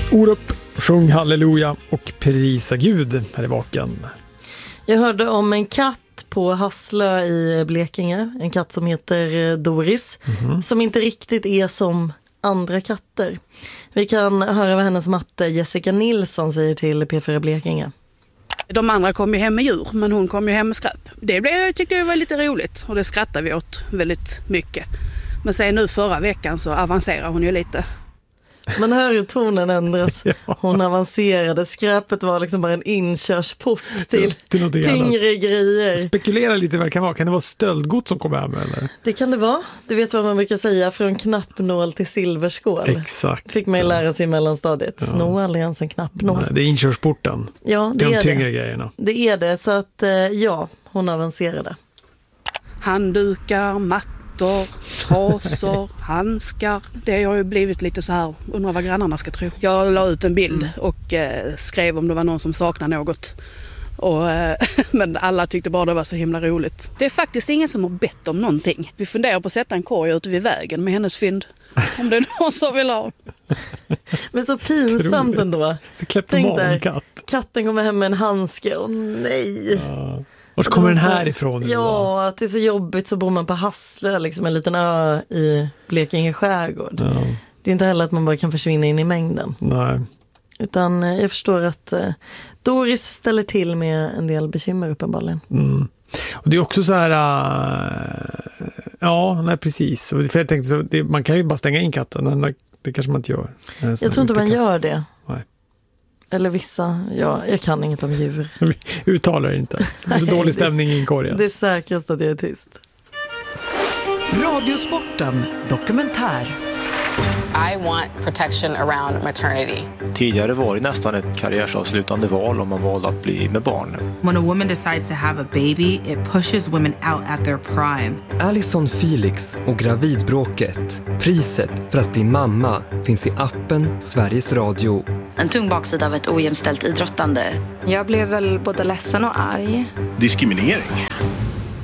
Orup, sjung halleluja och prisa Gud här i Vaken. Jag hörde om en katt på Hasslö i Blekinge. En katt som heter Doris. Som inte riktigt är som andra katter. Vi kan höra vad hennes matte Jessica Nilsson säger till P4 Blekinge. De andra kom ju hem med djur, men hon kom ju hem med skräp. Det tyckte jag var lite roligt och det skrattade vi åt väldigt mycket. Men sen nu förra veckan så avancerar hon ju lite. Man hör ju tonen ändras. Hon avancerade. Skräpet var liksom bara en inkörsport till tyngre grejer. Spekulera lite vad det kan vara. Kan det vara stöldgods som kommer hem eller? Det kan det vara. Du vet vad man brukar säga, från knappnål till silverskål. Exakt. Fick man lära sig i mellanstadiet. Ja. Sno aldrig ens en knappnål. Nej, det är inkörsporten. Ja, det är de tyngre det. Grejerna. Det är det, så att ja, hon avancerade. Handdukar, mattor, trasor, handskar. Det har ju blivit lite så här, undrar vad grannarna ska tro. Jag la ut en bild och skrev om det var någon som saknar något. Men alla tyckte bara det var så himla roligt. Det är faktiskt ingen som har bett om någonting. Vi funderar på att sätta en korg ute vid vägen med hennes fynd. Om det är någon som vill ha. Men så pinsamt ändå. Så tänk där, katten kommer hem med en handske. Åh nej. Ja. Vart kommer den här ifrån? Ja, att det är så jobbigt, så bor man på Hasslö, liksom en liten ö i Blekinge skärgård. Ja. Det är inte heller att man bara kan försvinna in i mängden. Nej. Utan jag förstår att Doris ställer till med en del bekymmer uppenbarligen. Mm. Och det är också så här, ja, nej, precis. För jag tänkte så, man kan ju bara stänga in katten, men det kanske man inte gör. Jag tror inte man gör det. Nej. Eller vissa, jag kan inget om djur. Uttalar inte. Det är så dålig stämning i korgen. Det är säkrast att jag är tyst. Radiosporten dokumentär. I want protection around maternity. Tidigare var det nästan ett karriärsavslutande val om man valde att bli med barn. When a woman decides to have a baby, it pushes women out at their prime. Alison Felix och gravidbråket. Priset för att bli mamma finns i appen Sveriges Radio. En tung baksida av ett ojämställt idrottande. Jag blev väl både ledsen och arg. Diskriminering.